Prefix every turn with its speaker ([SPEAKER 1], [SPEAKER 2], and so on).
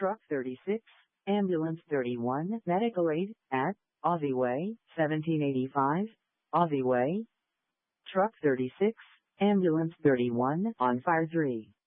[SPEAKER 1] Truck 36, Ambulance 31, Medical Aid, at Aussie Way, 1785, Aussie Way. Truck 36, Ambulance 31, on Fire 3.